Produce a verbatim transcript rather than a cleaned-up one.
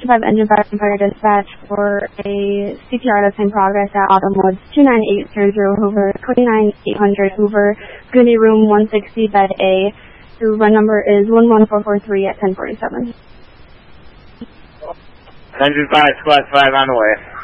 to five Engine five Empire Dispatch for a C P R that's in progress at Autumn Woods, two nine eight zero zero Hoover, twenty-nine eight hundred Hoover, going to be room one sixty, bed A. The run number is one one four four three at ten forty-seven. Engine five, Squad five on the way.